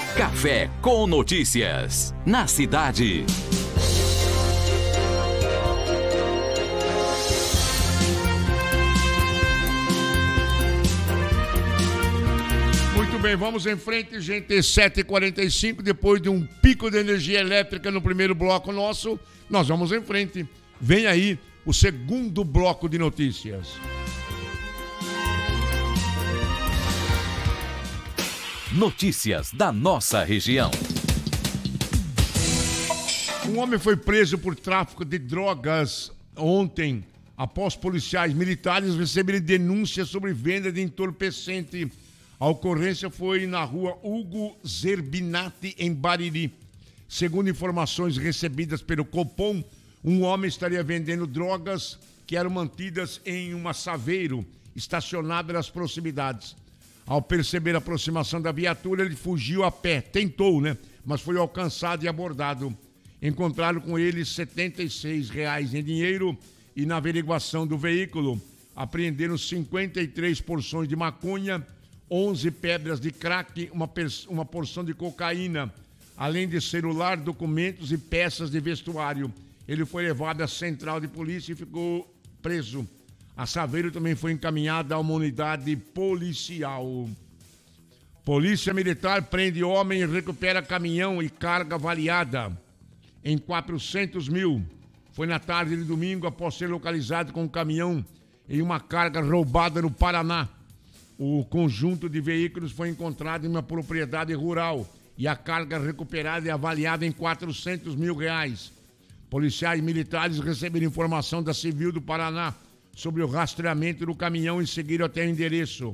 Café com Notícias, na cidade. Muito bem, vamos em frente, gente. 7h45, depois de um pico de energia elétrica no primeiro bloco nosso, nós vamos em frente. Vem aí o segundo bloco de notícias. Notícias da nossa região. Um homem foi preso por tráfico de drogas ontem, após policiais militares receberem denúncias sobre venda de entorpecente. A ocorrência foi na rua Hugo Zerbinati, em Bariri. Segundo informações recebidas pelo Copom, um homem estaria vendendo drogas que eram mantidas em uma saveiro estacionada nas proximidades. Ao perceber a aproximação da viatura, ele fugiu a pé. Tentou, mas foi alcançado e abordado. Encontraram com ele R$ 76 em dinheiro e, na averiguação do veículo, apreenderam 53 porções de maconha, 11 pedras de crack, uma porção de cocaína, além de celular, documentos e peças de vestuário. Ele foi levado à central de polícia e ficou preso. A saveiro também foi encaminhada a uma unidade policial. Polícia Militar prende homem e recupera caminhão e carga avaliada em 400 mil. Foi na tarde de domingo, após ser localizado com um caminhão e uma carga roubada no Paraná. O conjunto de veículos foi encontrado em uma propriedade rural e a carga recuperada é avaliada em 400 mil reais. Policiais militares receberam informação da Civil do Paraná sobre o rastreamento do caminhão e seguiram até o endereço.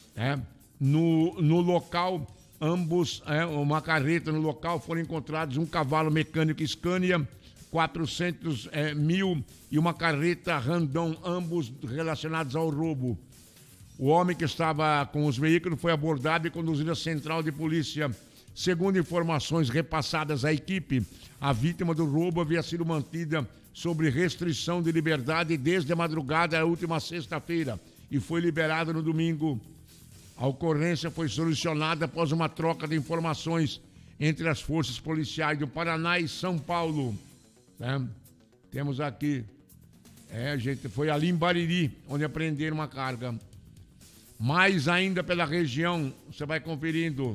No local, uma carreta no local, foram encontrados um cavalo mecânico Scania, 400 mil e uma carreta Randon, ambos relacionados ao roubo. O homem que estava com os veículos foi abordado e conduzido à central de polícia. Segundo informações repassadas à equipe, a vítima do roubo havia sido mantida sob restrição de liberdade desde a madrugada da última sexta-feira e foi liberada no domingo. A ocorrência foi solucionada após uma troca de informações entre as forças policiais do Paraná e São Paulo. Temos aqui, gente, foi ali em Bariri, onde apreenderam uma carga. Mais ainda pela região, você vai conferindo,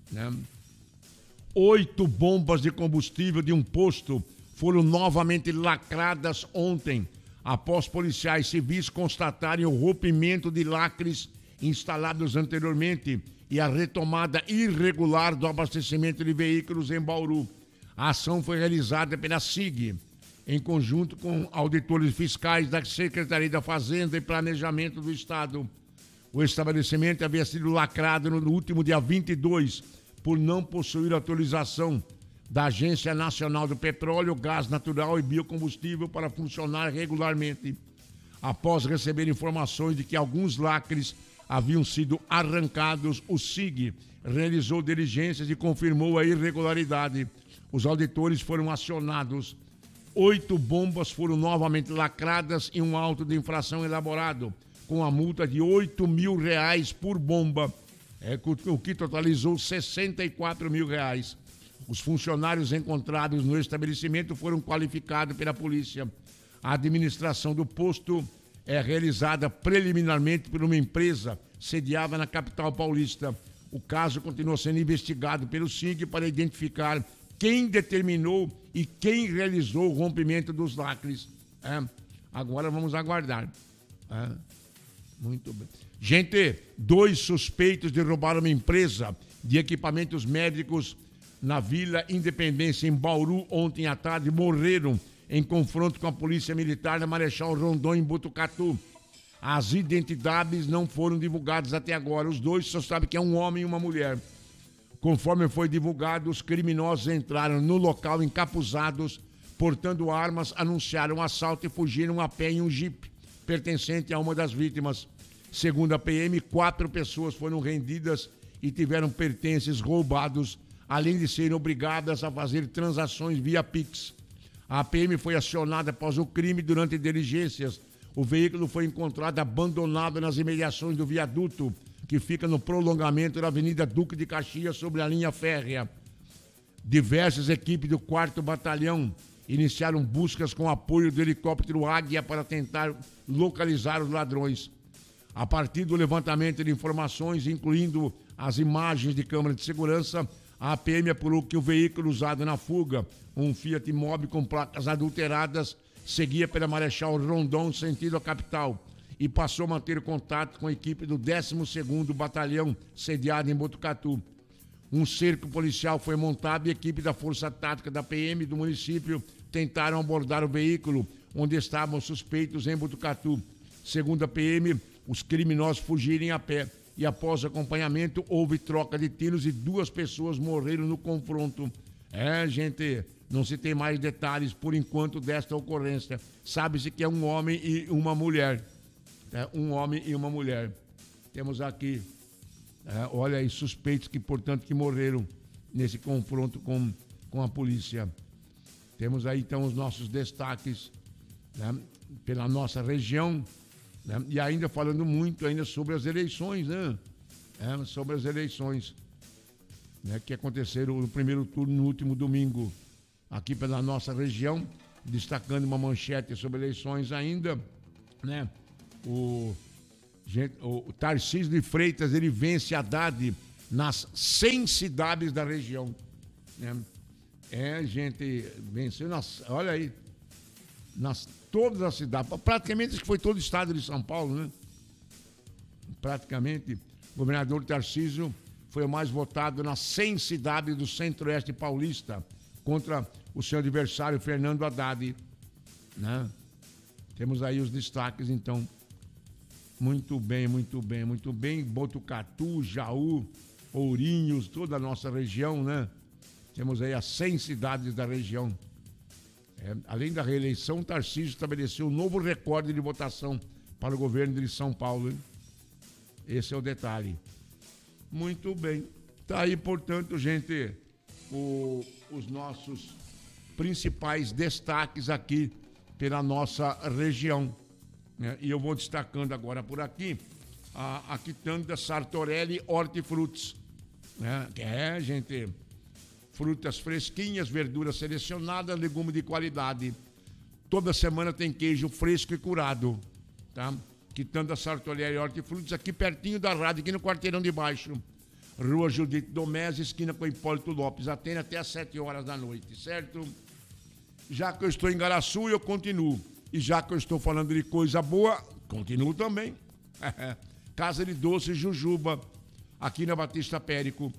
8 bombas de combustível de um posto foram novamente lacradas ontem, após policiais civis constatarem o rompimento de lacres instalados anteriormente e a retomada irregular do abastecimento de veículos em Bauru. A ação foi realizada pela SIG, em conjunto com auditores fiscais da Secretaria da Fazenda e Planejamento do Estado. O estabelecimento havia sido lacrado no último dia 22 por não possuir autorização da Agência Nacional do Petróleo, Gás Natural e Biocombustível para funcionar regularmente. Após receber informações de que alguns lacres haviam sido arrancados, o SIG realizou diligências e confirmou a irregularidade. Os auditores foram acionados. 8 bombas foram novamente lacradas e um auto de infração elaborado, com a multa de R$ 8 mil por bomba, o que totalizou R$ 64 mil. Os funcionários encontrados no estabelecimento foram qualificados pela polícia. A administração do posto é realizada preliminarmente por uma empresa sediada na capital paulista. O caso continua sendo investigado pelo SIG para identificar quem determinou e quem realizou o rompimento dos lacres. Agora vamos aguardar. Muito bem. Gente, 2 suspeitos de roubar uma empresa de equipamentos médicos na Vila Independência, em Bauru, ontem à tarde, morreram em confronto com a Polícia Militar da Marechal Rondon, em Botucatu. As identidades não foram divulgadas até agora. Os 2 só sabem que é um homem e uma mulher. Conforme foi divulgado, os criminosos entraram no local encapuzados, portando armas, anunciaram um assalto e fugiram a pé em um jipe pertencente a uma das vítimas. Segundo a PM, 4 pessoas foram rendidas e tiveram pertences roubados, além de serem obrigadas a fazer transações via Pix. A PM foi acionada após o crime durante diligências. O veículo foi encontrado abandonado nas imediações do viaduto que fica no prolongamento da Avenida Duque de Caxias, sobre a linha férrea. Diversas equipes do 4º Batalhão iniciaram buscas com apoio do helicóptero Águia para tentar localizar os ladrões. A partir do levantamento de informações, incluindo as imagens de câmera de segurança, a PM apurou que o veículo usado na fuga, um Fiat Mobi com placas adulteradas, seguia pela Marechal Rondon, sentido a capital, e passou a manter contato com a equipe do 12º Batalhão, sediado em Botucatu. Um cerco policial foi montado e a equipe da Força Tática da PM do município tentaram abordar o veículo onde estavam suspeitos em Botucatu. Segundo a PM, os criminosos fugiram a pé e, após acompanhamento, houve troca de tiros e 2 pessoas morreram no confronto. Gente, não se tem mais detalhes por enquanto desta ocorrência. Sabe-se que é um homem e uma mulher. Um homem e uma mulher. Temos aqui, olha aí, suspeitos que, portanto, que morreram nesse confronto com a polícia. Temos aí, então, os nossos destaques, né, pela nossa região, né, e ainda falando muito ainda sobre as eleições, né? Sobre as eleições, né, que aconteceram no primeiro turno no último domingo, aqui pela nossa região, destacando uma manchete sobre eleições ainda, né? O Tarcísio de Freitas, ele vence Haddad nas 100 cidades da região, né? Gente, venceu olha aí, todas as cidades, praticamente que foi todo o estado de São Paulo, né? Praticamente, o governador Tarcísio foi o mais votado nas 100 cidades do Centro-Oeste paulista, contra o seu adversário Fernando Haddad, né? Temos aí os destaques, então. Muito bem, muito bem, muito bem. Botucatu, Jaú, Ourinhos, toda a nossa região, né? Temos aí as 100 cidades da região. Além da reeleição, Tarcísio estabeleceu um novo recorde de votação para o governo de São Paulo, hein? Esse é o detalhe. Muito bem. Tá aí, portanto, gente, os nossos principais destaques aqui pela nossa região. E eu vou destacando agora por aqui a quitanda Sartorelli Hortifrutis, né? Gente, frutas fresquinhas, verduras selecionadas, legumes de qualidade. Toda semana tem queijo fresco e curado, tá? Quitanda Sartorelli Hortifrutis, aqui pertinho da rádio, aqui no quarteirão de baixo. Rua Judite Domés, esquina com Hipólito Lopes. Atende até às 7 horas da noite, certo? Já que eu estou em Garaçu, eu continuo. E já que eu estou falando de coisa boa, continuo também. Casa de Doces Jujuba, aqui na Batista Périco.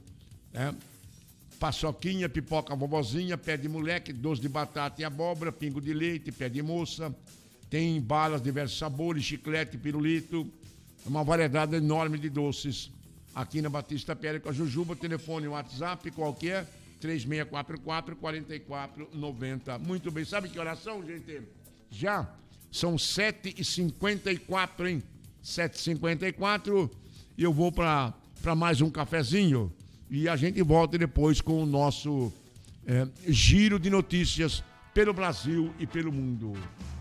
Paçoquinha, pipoca vovozinha, pé de moleque, doce de batata e abóbora, pingo de leite, pé de moça. Tem balas de diversos sabores, chiclete, pirulito. Uma variedade enorme de doces. Aqui na Batista Périco, a Jujuba, telefone, WhatsApp, qualquer, 3644-4490. Muito bem, sabe que oração, gente? Já são 7h54, hein? 7h54, e eu vou para mais um cafezinho e a gente volta depois com o nosso giro de notícias pelo Brasil e pelo mundo.